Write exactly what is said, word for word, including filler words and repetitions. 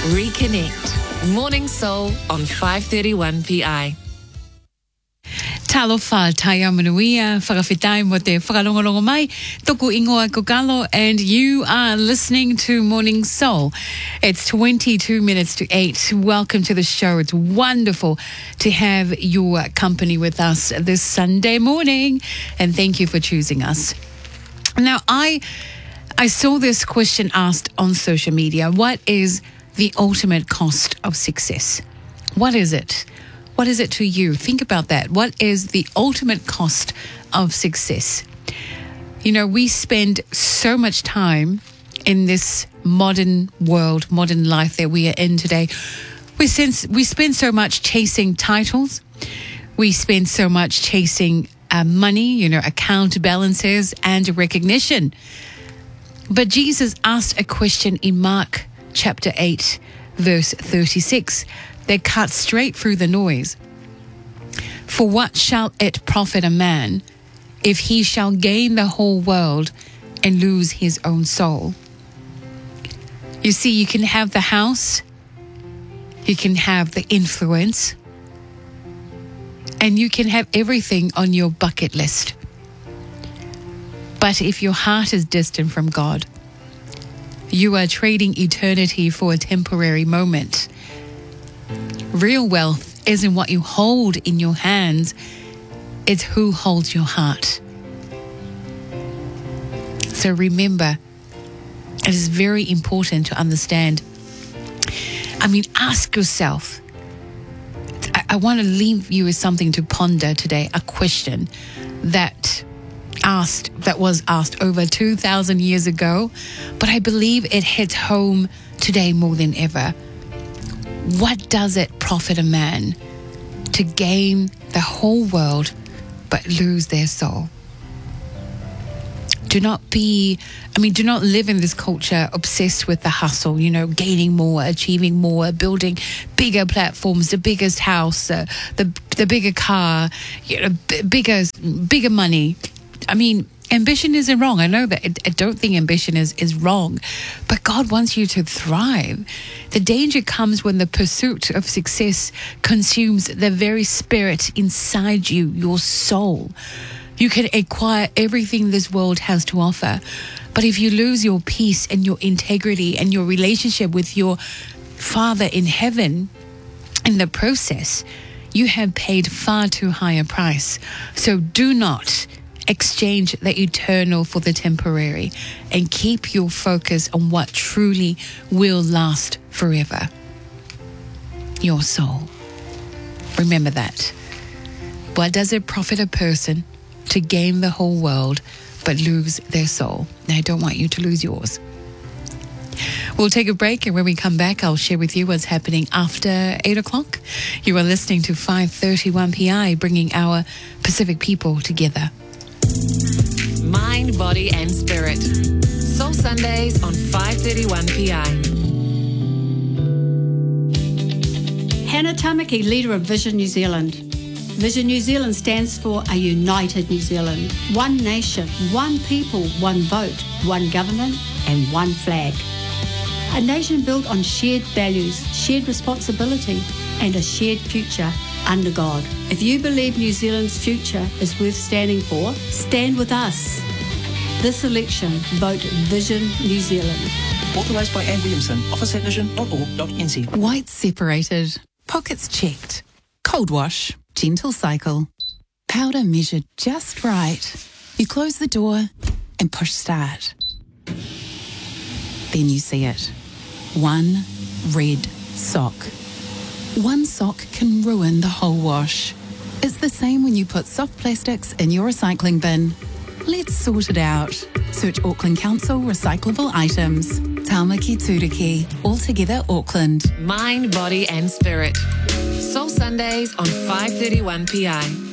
Reconnect. Morning Soul on five thirty-one P I. Talofa taia manuia whakawhitai mo te whakalongolongo mai toku ingoa kokalo, and you are listening to Morning Soul. It's twenty-two minutes to eight. Welcome to the show. It's wonderful to have your company with us this Sunday morning, and thank you for choosing us. Now, I I saw this question asked on social media. What is the ultimate cost of success? What is it? What is it to you? Think about that. What is the ultimate cost of success? You know, we spend so much time in this modern world, modern life that we are in today. We sense, we spend so much chasing titles. We spend so much chasing uh, money, you know, account balances and recognition. But Jesus asked a question in Mark chapter eight, verse thirty-six, that cuts straight through the noise. For what shall it profit a man if he shall gain the whole world and lose his own soul? You see, you can have the house, you can have the influence, and you can have everything on your bucket list. But if your heart is distant from God, you are trading eternity for a temporary moment. Real wealth isn't what you hold in your hands, it's who holds your heart. So remember, it is very important to understand. I mean, ask yourself. I, I want to leave you with something to ponder today, a question that asked that was asked over two thousand years ago, but I believe it hits home today more than ever. What does it profit a man to gain the whole world but lose their soul? Do not be, I mean, do not live in this culture obsessed with the hustle, you know, gaining more, achieving more, building bigger platforms, the biggest house, uh, the the bigger car, you know, b- bigger, bigger money. I mean, ambition isn't wrong. I know that. I don't think ambition is, is wrong, but God wants you to thrive. The danger comes when the pursuit of success consumes the very spirit inside you, your soul. You can acquire everything this world has to offer, but if you lose your peace and your integrity and your relationship with your Father in heaven in the process, you have paid far too high a price. So do not exchange the eternal for the temporary, and keep your focus on what truly will last forever. Your soul. Remember that. What does it profit a person to gain the whole world but lose their soul? Now, I don't want you to lose yours. We'll take a break, and when we come back, I'll share with you what's happening after eight o'clock. You are listening to five thirty-one P I, bringing our Pacific people together. Mind, body and spirit. Soul Sundays on five thirty-one P I. Hannah Tamaki, leader of Vision New Zealand. Vision New Zealand stands for a united New Zealand. One nation, one people, one vote, one government and one flag. A nation built on shared values, shared responsibility and a shared future under God. If you believe New Zealand's future is worth standing for, stand with us. This election, vote Vision New Zealand. Authorised by Anne Williamson. Office at vision dot org dot n z. White separated, pockets checked, cold wash, gentle cycle, powder measured just right. You close the door and push start. Then you see it. One red sock. One sock can ruin the whole wash. It's the same when you put soft plastics in your recycling bin. Let's sort it out. Search Auckland Council recyclable items. Tāmaki Turiki, altogether Auckland. Mind, body and spirit. Soul Sundays on five thirty-one P I.